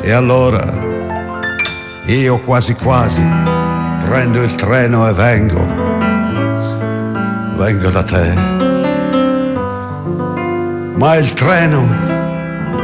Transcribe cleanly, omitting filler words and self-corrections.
E allora io quasi quasi prendo il treno e vengo da te. Ma il treno